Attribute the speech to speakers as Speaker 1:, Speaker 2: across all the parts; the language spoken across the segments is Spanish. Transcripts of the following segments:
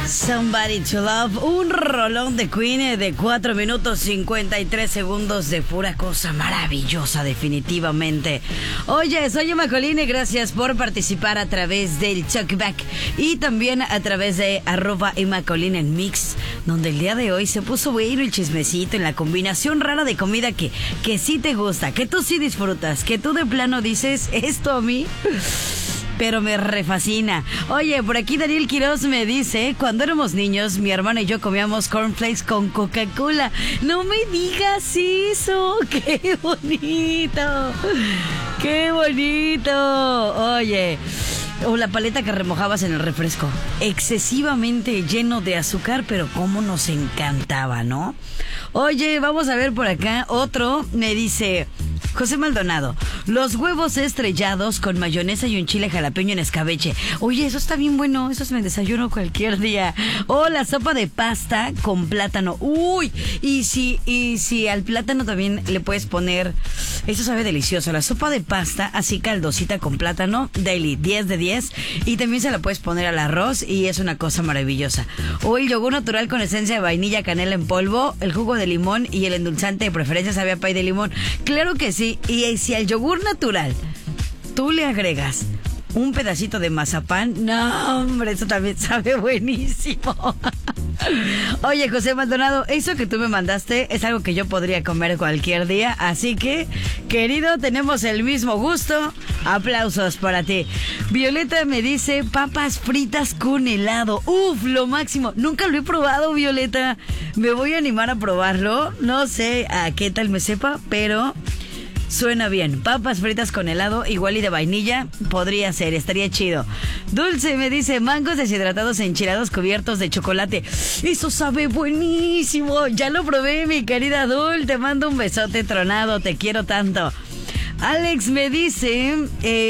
Speaker 1: Somebody to Love, un rolón de Queen de 4 minutos 53 segundos de pura cosa maravillosa, definitivamente. Oye, soy Emma Colín y gracias por participar a través del Talkback y también a través de @Emma Colín en Mix, donde el día de hoy se puso bueno el chismecito en la combinación rara de comida que sí te gusta, que tú sí disfrutas, que tú de plano dices, esto a mí... pero me refascina. Oye, por aquí Daniel Quiroz me dice, cuando éramos niños, mi hermana y yo comíamos cornflakes con Coca-Cola. No me digas eso, qué bonito, qué bonito. Oye, o la paleta que remojabas en el refresco, excesivamente lleno de azúcar, pero cómo nos encantaba, ¿no? Oye, vamos a ver por acá, otro me dice... José Maldonado, los huevos estrellados con mayonesa y un chile jalapeño en escabeche. Oye, eso está bien bueno, eso es mi desayuno cualquier día. O la sopa de pasta con plátano. Uy, y si al plátano también le puedes poner, eso sabe delicioso, la sopa de pasta así caldosita con plátano, daily, 10 de 10. Y también se la puedes poner al arroz y es una cosa maravillosa. O el yogur natural con esencia de vainilla, canela en polvo, el jugo de limón y el endulzante de preferencia sabe a pay de limón. Claro que sí. Y si al yogur natural tú le agregas un pedacito de mazapán, no, hombre, eso también sabe buenísimo. Oye, José Maldonado, eso que tú me mandaste es algo que yo podría comer cualquier día, así que, querido, tenemos el mismo gusto. Aplausos para ti. Violeta me dice papas fritas con helado. Uf, lo máximo. Nunca lo he probado, Violeta. Me voy a animar a probarlo. No sé a qué tal me sepa, pero... suena bien. Papas fritas con helado, igual y de vainilla, podría ser, estaría chido. Dulce me dice, mangos deshidratados enchilados cubiertos de chocolate. Eso sabe buenísimo. Ya lo probé, mi querida Dul. Te mando un besote tronado, te quiero tanto. Alex me dice,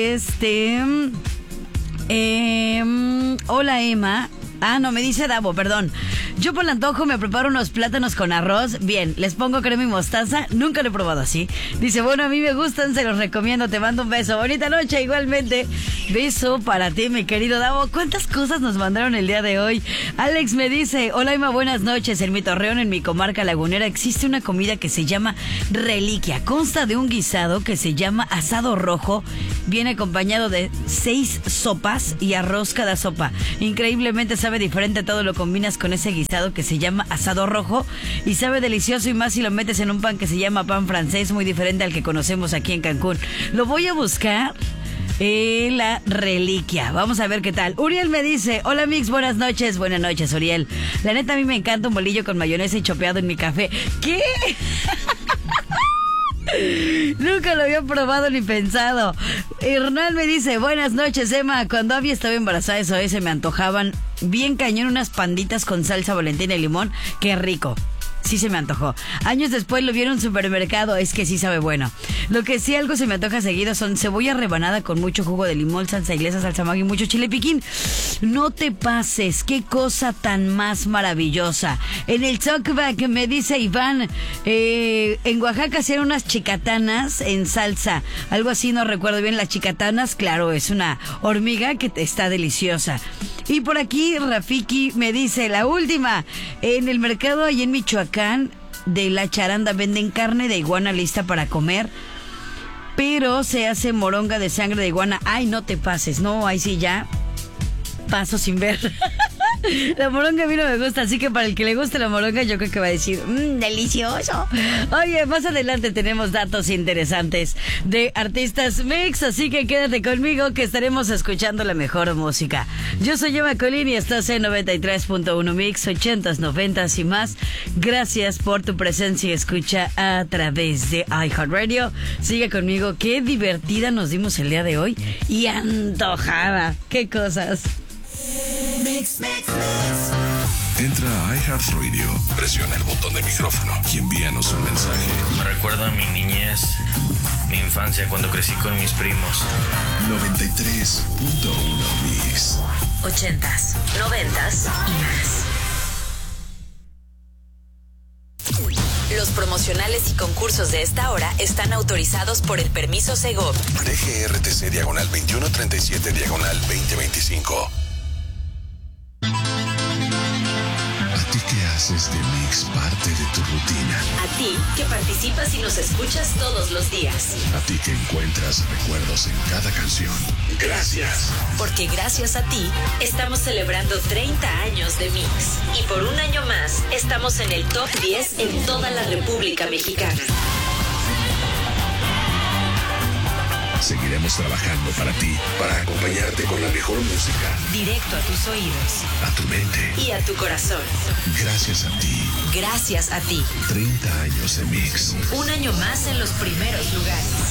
Speaker 1: hola Emma. Ah, no, me dice Davo, perdón. Yo por el antojo me preparo unos plátanos con arroz. Bien, les pongo crema y mostaza. Nunca lo he probado así. Dice, bueno, a mí me gustan, se los recomiendo. Te mando un beso. Bonita noche, igualmente. Beso para ti, mi querido Davo. ¿Cuántas cosas nos mandaron el día de hoy? Alex me dice, hola Emma, buenas noches. En mi Torreón, en mi comarca lagunera, existe una comida que se llama reliquia. Consta de un guisado que se llama asado rojo. Viene acompañado de 6 sopas y arroz cada sopa. Increíblemente sabe diferente, todo lo combinas con ese guisado que se llama asado rojo y sabe delicioso, y más si lo metes en un pan que se llama pan francés, muy diferente al que conocemos aquí en Cancún. Lo voy a buscar. La reliquia. Vamos a ver qué tal. Uriel me dice, hola Mix, buenas noches. Buenas noches, Uriel. La neta, a mí me encanta un bolillo con mayonesa y chopeado en mi café. ¿Qué? Nunca lo había probado ni pensado. Hernán me dice, buenas noches Emma, cuando había estado embarazada eso se me antojaban bien cañón unas panditas con salsa valentina y limón. Qué rico. Sí se me antojó. Años después lo vi en un supermercado, es que sí sabe bueno. Lo que sí algo se me antoja seguido son cebolla rebanada con mucho jugo de limón, salsa inglesa, salsa Maggi y mucho chile piquín. No te pases, qué cosa tan más maravillosa. En el Talkback me dice Iván, en Oaxaca hacían unas chicatanas en salsa, algo así, no recuerdo bien. Las chicatanas, claro, es una hormiga que está deliciosa. Y por aquí Rafiki me dice, la última, en el mercado ahí en Michoacán de la Charanda venden carne de iguana lista para comer, pero se hace moronga de sangre de iguana. Ay, no te pases, no, ahí sí ya paso sin ver. La moronga a mí no me gusta, así que para el que le guste la moronga yo creo que va a decir, delicioso. Oye, más adelante tenemos datos interesantes de artistas mix, así que quédate conmigo que estaremos escuchando la mejor música. Yo soy Emma Colín y estás en 93.1 Mix, 80s, 90s y más. Gracias por tu presencia y escucha a través de iHeartRadio. Sigue conmigo, qué divertida nos dimos el día de hoy y antojada. Qué cosas.
Speaker 2: Mix, mix, mix. Entra a iHeartRadio, presiona el botón de micrófono y envíanos un mensaje.
Speaker 3: Me recuerda a mi niñez, mi infancia cuando crecí con mis primos.
Speaker 2: 93.1 Mix.
Speaker 4: 80s, 90s y más. Los promocionales y concursos de esta hora están autorizados por el permiso Segov.
Speaker 2: DGRTC diagonal 2137 diagonal 2025. Haces de Mix parte de tu rutina.
Speaker 4: A ti que participas y nos escuchas todos los días.
Speaker 2: A ti que encuentras recuerdos en cada canción. Gracias.
Speaker 4: Porque gracias a ti estamos celebrando 30 años de Mix. Y por un año más estamos en el top 10 en toda la República Mexicana.
Speaker 2: Seguiremos trabajando para ti, para acompañarte con la mejor música.
Speaker 4: Directo a tus oídos.
Speaker 2: A tu mente.
Speaker 4: Y a tu corazón.
Speaker 2: Gracias a ti.
Speaker 4: Gracias a ti.
Speaker 2: 30 años de Mix.
Speaker 4: Un año más en los primeros lugares.